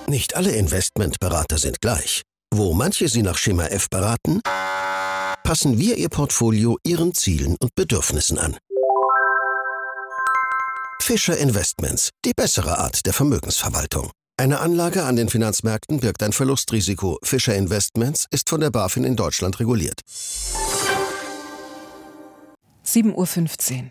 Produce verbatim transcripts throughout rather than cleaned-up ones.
Nicht alle Investmentberater sind gleich. Wo manche Sie nach Schema F beraten, passen wir Ihr Portfolio Ihren Zielen und Bedürfnissen an. Fischer Investments, die bessere Art der Vermögensverwaltung. Eine Anlage an den Finanzmärkten birgt ein Verlustrisiko. Fischer Investments ist von der BaFin in Deutschland reguliert. sieben Uhr fünfzehn.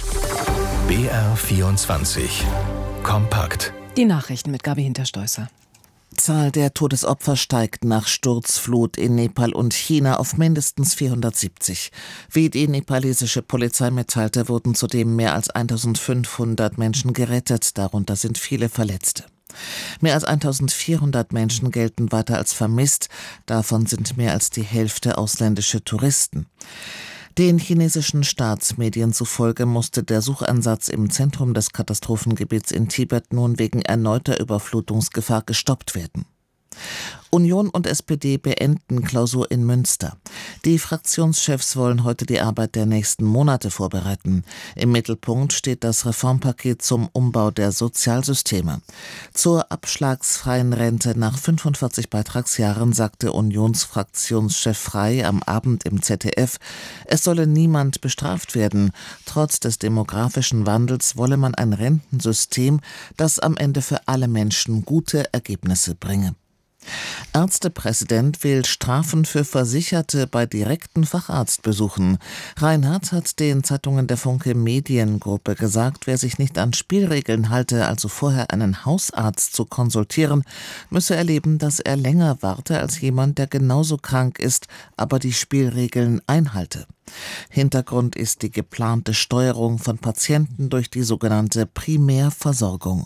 B R vierundzwanzig. Kompakt. Die Nachrichten mit Gabi Hinterstoisser. Zahl der Todesopfer steigt nach Sturzflut in Nepal und China auf mindestens vierhundertsiebzig. Wie die nepalesische Polizei mitteilte, wurden zudem mehr als eintausendfünfhundert Menschen gerettet, darunter sind viele Verletzte. Mehr als eintausendvierhundert Menschen gelten weiter als vermisst, davon sind mehr als die Hälfte ausländische Touristen. Den chinesischen Staatsmedien zufolge musste der Suchansatz im Zentrum des Katastrophengebiets in Tibet nun wegen erneuter Überflutungsgefahr gestoppt werden. Union und S P D beenden Klausur in Münster. Die Fraktionschefs wollen heute die Arbeit der nächsten Monate vorbereiten. Im Mittelpunkt steht das Reformpaket zum Umbau der Sozialsysteme. Zur abschlagsfreien Rente nach fünfundvierzig Beitragsjahren sagte Unionsfraktionschef Frey am Abend im Z D F, es solle niemand bestraft werden. Trotz des demografischen Wandels wolle man ein Rentensystem, das am Ende für alle Menschen gute Ergebnisse bringe. Ärztepräsident will Strafen für Versicherte bei direkten Facharztbesuchen. Reinhardt hat den Zeitungen der Funke Mediengruppe gesagt, wer sich nicht an Spielregeln halte, also vorher einen Hausarzt zu konsultieren, müsse erleben, dass er länger warte als jemand, der genauso krank ist, aber die Spielregeln einhalte. Hintergrund ist die geplante Steuerung von Patienten durch die sogenannte Primärversorgung.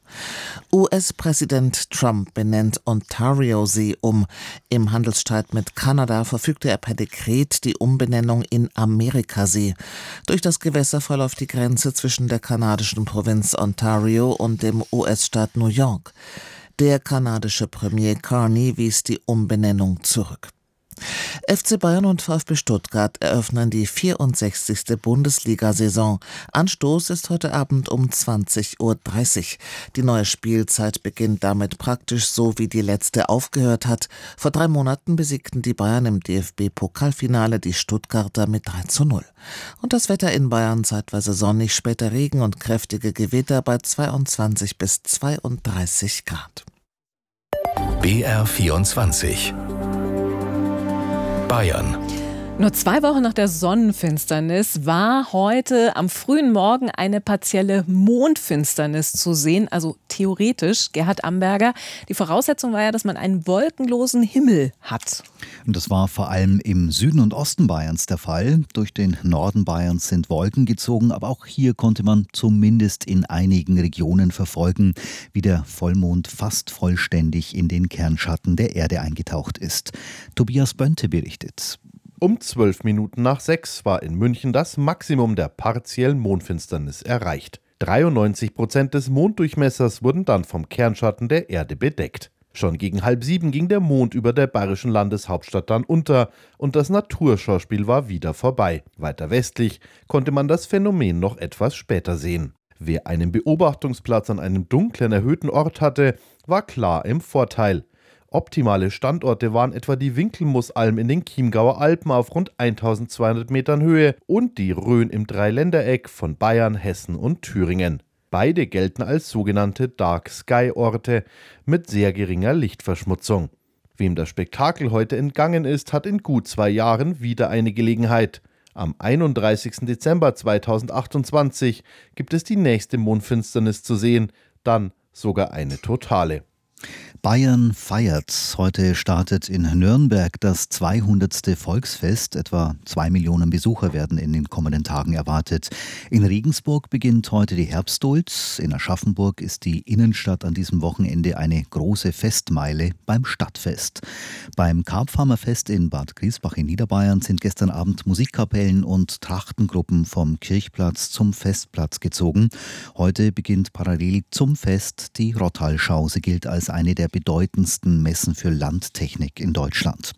U S-Präsident Trump benennt Ontario-See um. Im Handelsstreit mit Kanada verfügte er per Dekret die Umbenennung in Amerikasee. Durch das Gewässer verläuft die Grenze zwischen der kanadischen Provinz Ontario und dem U S-Staat New York. Der kanadische Premier Carney wies die Umbenennung zurück. F C Bayern und VfB Stuttgart eröffnen die vierundsechzigste Bundesliga-Saison. Anstoß ist heute Abend um zwanzig Uhr dreißig. Die neue Spielzeit beginnt damit praktisch so, wie die letzte aufgehört hat. Vor drei Monaten besiegten die Bayern im D F B-Pokalfinale die Stuttgarter mit drei zu null. Und das Wetter in Bayern zeitweise sonnig, später Regen und kräftige Gewitter bei zweiundzwanzig bis zweiunddreißig Grad. B R vierundzwanzig. Bayern. Nur zwei Wochen nach der Sonnenfinsternis war heute am frühen Morgen eine partielle Mondfinsternis zu sehen, also theoretisch, Gerhard Amberger. Die Voraussetzung war ja, dass man einen wolkenlosen Himmel hat. Und das war vor allem im Süden und Osten Bayerns der Fall. Durch den Norden Bayerns sind Wolken gezogen, aber auch hier konnte man zumindest in einigen Regionen verfolgen, wie der Vollmond fast vollständig in den Kernschatten der Erde eingetaucht ist. Tobias Bönte berichtet. Um zwölf Minuten nach sechs war in München das Maximum der partiellen Mondfinsternis erreicht. dreiundneunzig Prozent des Monddurchmessers wurden dann vom Kernschatten der Erde bedeckt. Schon gegen halb sieben ging der Mond über der bayerischen Landeshauptstadt dann unter und das Naturschauspiel war wieder vorbei. Weiter westlich konnte man das Phänomen noch etwas später sehen. Wer einen Beobachtungsplatz an einem dunklen, erhöhten Ort hatte, war klar im Vorteil. Optimale Standorte waren etwa die Winkelmussalm in den Chiemgauer Alpen auf rund eintausendzweihundert Metern Höhe und die Rhön im Dreiländereck von Bayern, Hessen und Thüringen. Beide gelten als sogenannte Dark-Sky-Orte mit sehr geringer Lichtverschmutzung. Wem das Spektakel heute entgangen ist, hat in gut zwei Jahren wieder eine Gelegenheit. Am einunddreißigsten Dezember zweitausendachtundzwanzig gibt es die nächste Mondfinsternis zu sehen, dann sogar eine totale. Bayern feiert. Heute startet in Nürnberg das zweihundertste Volksfest. Etwa zwei Millionen Besucher werden in den kommenden Tagen erwartet. In Regensburg beginnt heute die Herbstduld. In Aschaffenburg ist die Innenstadt an diesem Wochenende eine große Festmeile beim Stadtfest. Beim Karpfarmerfest in Bad Griesbach in Niederbayern sind gestern Abend Musikkapellen und Trachtengruppen vom Kirchplatz zum Festplatz gezogen. Heute beginnt parallel zum Fest die Rottalschau. Sie gilt als eine der bedeutendsten Messen für Landtechnik in Deutschland.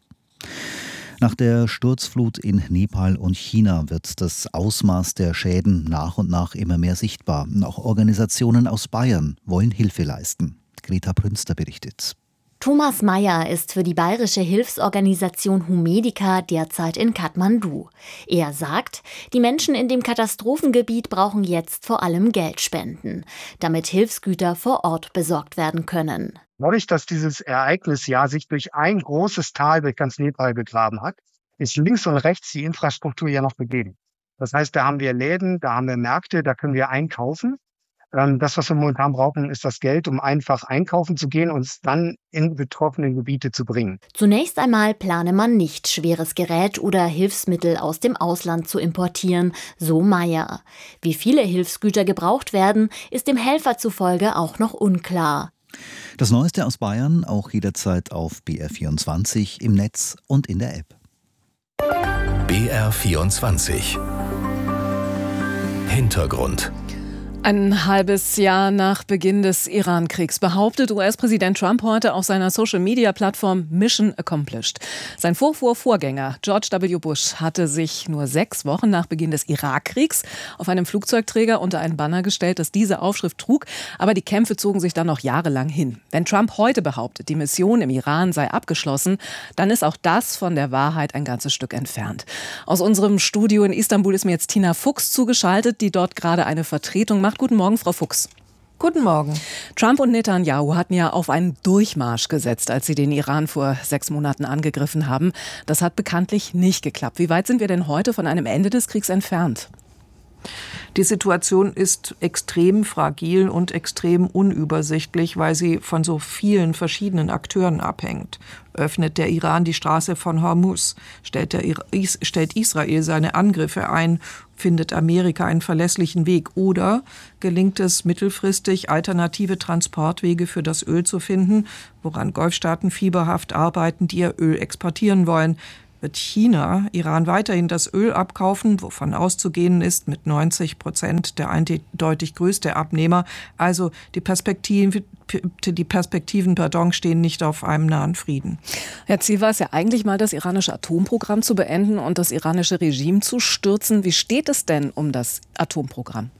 Nach der Sturzflut in Nepal und China wird das Ausmaß der Schäden nach und nach immer mehr sichtbar. Auch Organisationen aus Bayern wollen Hilfe leisten. Greta Prünster berichtet. Thomas Meyer ist für die bayerische Hilfsorganisation Humedica derzeit in Kathmandu. Er sagt, die Menschen in dem Katastrophengebiet brauchen jetzt vor allem Geldspenden, damit Hilfsgüter vor Ort besorgt werden können. Dadurch, dass dieses Ereignis ja sich durch ein großes Tal durch ganz Nepal gegraben hat, ist links und rechts die Infrastruktur ja noch gegeben. Das heißt, da haben wir Läden, da haben wir Märkte, da können wir einkaufen. Das, was wir momentan brauchen, ist das Geld, um einfach einkaufen zu gehen und es dann in betroffene Gebiete zu bringen. Zunächst einmal plane man nicht, schweres Gerät oder Hilfsmittel aus dem Ausland zu importieren, so Meyer. Wie viele Hilfsgüter gebraucht werden, ist dem Helfer zufolge auch noch unklar. Das Neueste aus Bayern auch jederzeit auf B R vierundzwanzig im Netz und in der App. B R vierundzwanzig Hintergrund. Ein halbes Jahr nach Beginn des Iran-Kriegs behauptet U S-Präsident Trump heute auf seiner Social-Media-Plattform Mission Accomplished. Sein Vorvorvorgänger George W. Bush hatte sich nur sechs Wochen nach Beginn des Irakkriegs auf einem Flugzeugträger unter einen Banner gestellt, das diese Aufschrift trug. Aber die Kämpfe zogen sich dann noch jahrelang hin. Wenn Trump heute behauptet, die Mission im Iran sei abgeschlossen, dann ist auch das von der Wahrheit ein ganzes Stück entfernt. Aus unserem Studio in Istanbul ist mir jetzt Tina Fuchs zugeschaltet, die dort gerade eine Vertretung macht. Guten Morgen, Frau Fuchs. Guten Morgen. Trump und Netanyahu hatten ja auf einen Durchmarsch gesetzt, als sie den Iran vor sechs Monaten angegriffen haben. Das hat bekanntlich nicht geklappt. Wie weit sind wir denn heute von einem Ende des Kriegs entfernt? Die Situation ist extrem fragil und extrem unübersichtlich, weil sie von so vielen verschiedenen Akteuren abhängt. Öffnet der Iran die Straße von Hormuz? Stellt, der, stellt Israel seine Angriffe ein? Findet Amerika einen verlässlichen Weg? Oder gelingt es mittelfristig, alternative Transportwege für das Öl zu finden, woran Golfstaaten fieberhaft arbeiten, die ihr Öl exportieren wollen? Wird China Iran weiterhin das Öl abkaufen, wovon auszugehen ist, mit neunzig Prozent der eindeutig größte Abnehmer. Also die Perspektiven, die Perspektiven pardon, stehen nicht auf einem nahen Frieden. Ja, Ziel war es ja eigentlich mal, das iranische Atomprogramm zu beenden und das iranische Regime zu stürzen. Wie steht es denn um das Atomprogramm?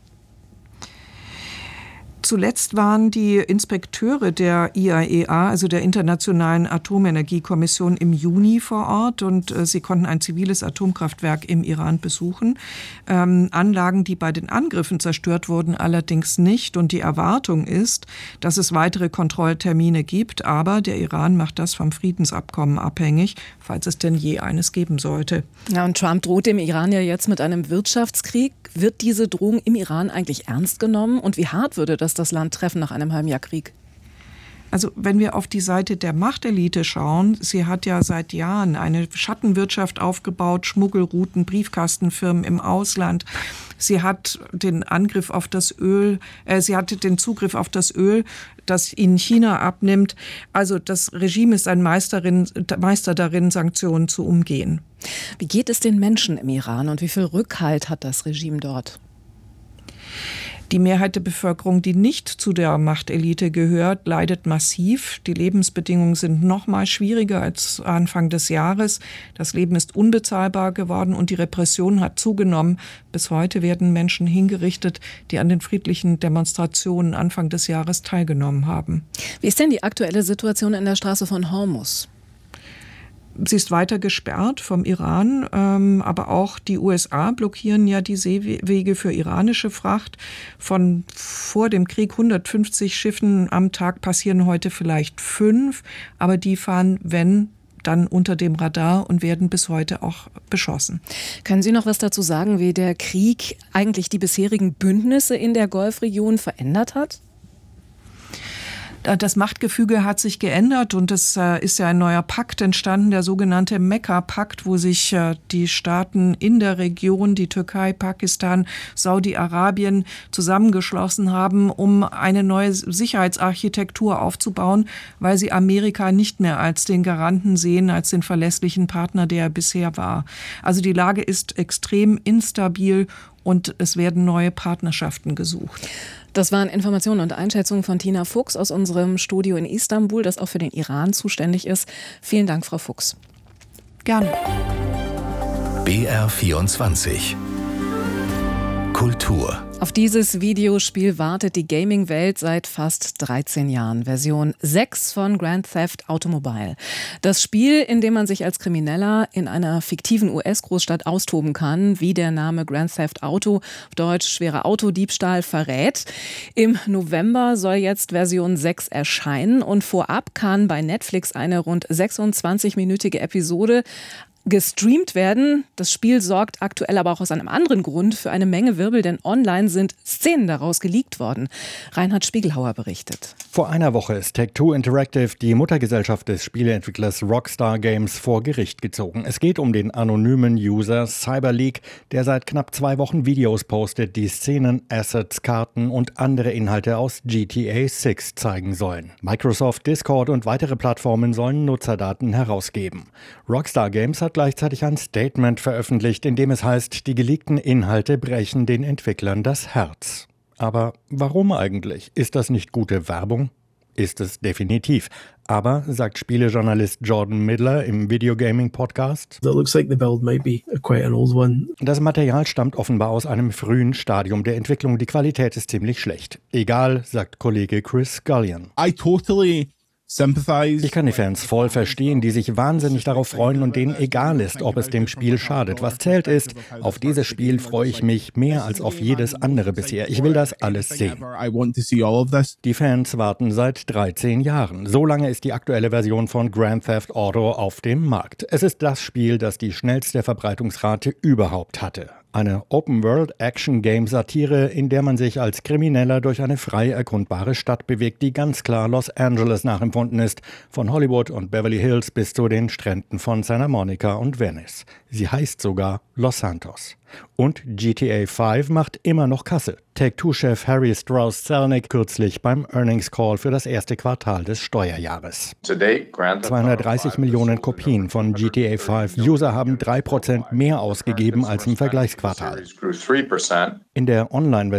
Zuletzt waren die Inspekteure der I A E A, also der Internationalen Atomenergiekommission, im Juni vor Ort und äh, sie konnten ein ziviles Atomkraftwerk im Iran besuchen. Ähm, Anlagen, die bei den Angriffen zerstört wurden, allerdings nicht. Und die Erwartung ist, dass es weitere Kontrolltermine gibt. Aber der Iran macht das vom Friedensabkommen abhängig, falls es denn je eines geben sollte. Ja, und Trump droht dem Iran ja jetzt mit einem Wirtschaftskrieg. Wird diese Drohung im Iran eigentlich ernst genommen? Und wie hart würde das das Land treffen nach einem halben Jahr Krieg? Also wenn wir auf die Seite der Machtelite schauen, sie hat ja seit Jahren eine Schattenwirtschaft aufgebaut, Schmuggelrouten, Briefkastenfirmen im Ausland. Sie hat den Angriff auf das Öl, äh, sie hatte den Zugriff auf das Öl, das ihnen China abnimmt. Also das Regime ist ein Meisterin, Meister darin, Sanktionen zu umgehen. Wie geht es den Menschen im Iran und wie viel Rückhalt hat das Regime dort? Die Mehrheit der Bevölkerung, die nicht zu der Machtelite gehört, leidet massiv. Die Lebensbedingungen sind noch mal schwieriger als Anfang des Jahres. Das Leben ist unbezahlbar geworden und die Repression hat zugenommen. Bis heute werden Menschen hingerichtet, die an den friedlichen Demonstrationen Anfang des Jahres teilgenommen haben. Wie ist denn die aktuelle Situation in der Straße von Hormuz? Sie ist weiter gesperrt vom Iran, ähm, aber auch die U S A blockieren ja die Seewege für iranische Fracht. Von vor dem Krieg hundertfünfzig Schiffen am Tag passieren heute vielleicht fünf, aber die fahren, wenn, dann unter dem Radar und werden bis heute auch beschossen. Können Sie noch was dazu sagen, wie der Krieg eigentlich die bisherigen Bündnisse in der Golfregion verändert hat? Das Machtgefüge hat sich geändert und es ist ja ein neuer Pakt entstanden, der sogenannte Mekka-Pakt, wo sich die Staaten in der Region, die Türkei, Pakistan, Saudi-Arabien zusammengeschlossen haben, um eine neue Sicherheitsarchitektur aufzubauen, weil sie Amerika nicht mehr als den Garanten sehen, als den verlässlichen Partner, der er bisher war. Also die Lage ist extrem instabil und es werden neue Partnerschaften gesucht. Das waren Informationen und Einschätzungen von Tina Fuchs aus unserem Studio in Istanbul, das auch für den Iran zuständig ist. Vielen Dank, Frau Fuchs. Gerne. B R vierundzwanzig Kultur. Auf dieses Videospiel wartet die Gaming-Welt seit fast dreizehn Jahren. Version sechs von Grand Theft Automobile. Das Spiel, in dem man sich als Krimineller in einer fiktiven U S-Großstadt austoben kann, wie der Name Grand Theft Auto, auf Deutsch schwerer Autodiebstahl, verrät. Im November soll jetzt Version sechs erscheinen und vorab kann bei Netflix eine rund sechsundzwanzig-minütige Episode gestreamt werden. Das Spiel sorgt aktuell aber auch aus einem anderen Grund für eine Menge Wirbel, denn online sind Szenen daraus geleakt worden. Reinhard Spiegelhauer berichtet. Vor einer Woche ist Take-Two Interactive, die Muttergesellschaft des Spieleentwicklers Rockstar Games, vor Gericht gezogen. Es geht um den anonymen User Cyberleak, der seit knapp zwei Wochen Videos postet, die Szenen, Assets, Karten und andere Inhalte aus G T A sechs zeigen sollen. Microsoft, Discord und weitere Plattformen sollen Nutzerdaten herausgeben. Rockstar Games hat gleichzeitig ein Statement veröffentlicht, in dem es heißt, die geleakten Inhalte brechen den Entwicklern das Herz. Aber warum eigentlich? Ist das nicht gute Werbung? Ist es definitiv. Aber, sagt Spielejournalist Jordan Midler im Videogaming-Podcast, das Material stammt offenbar aus einem frühen Stadium der Entwicklung. Die Qualität ist ziemlich schlecht. Egal, sagt Kollege Chris Scullion. I totally Ich kann die Fans voll verstehen, die sich wahnsinnig darauf freuen und denen egal ist, ob es dem Spiel schadet. Was zählt ist, auf dieses Spiel freue ich mich mehr als auf jedes andere bisher. Ich will das alles sehen. Die Fans warten seit dreizehn Jahren. So lange ist die aktuelle Version von Grand Theft Auto auf dem Markt. Es ist das Spiel, das die schnellste Verbreitungsrate überhaupt hatte. Eine Open-World-Action-Game-Satire, in der man sich als Krimineller durch eine frei erkundbare Stadt bewegt, die ganz klar Los Angeles nachempfunden ist, von Hollywood und Beverly Hills bis zu den Stränden von Santa Monica und Venice. Sie heißt sogar Los Santos. Und G T A fünf macht immer noch Kasse. Take-Two-Chef Harry Strauss-Zelnick kürzlich beim Earnings Call für das erste Quartal des Steuerjahres. zweihundertdreißig Millionen Kopien von G T A fünf. User haben drei Prozent mehr ausgegeben als im Vergleichsquartal. In der Online-